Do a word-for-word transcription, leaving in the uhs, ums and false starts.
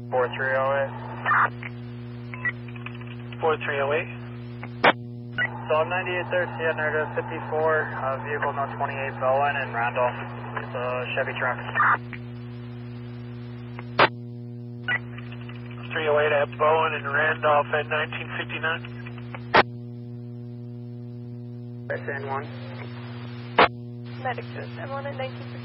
four three oh eight. four three oh eight. So I'm ninety-eight there, Sierra Narda fifty-four, uh, vehicle no twenty-eight Bowen in Randolph. It's a Chevy truck. three oh eight at Bowen and Randolph at nineteen fifty-nine. S N one. Medic to S N one at nineteen fifty-nine.